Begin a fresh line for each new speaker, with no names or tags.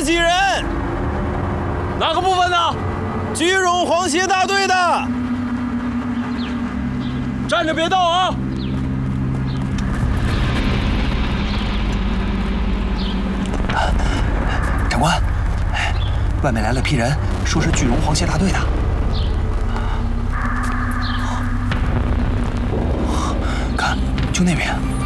自己人。
哪个部分呢？
聚拢皇协大队的。
站着别动啊！
长官，外面来了批人，说是聚拢皇协大队的。看，就那边。